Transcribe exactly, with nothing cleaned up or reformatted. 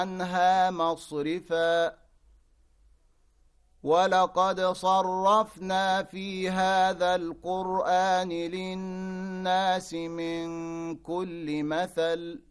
عنها مصرفا ولقد صرفنا في هذا القرآن للناس من كل مثل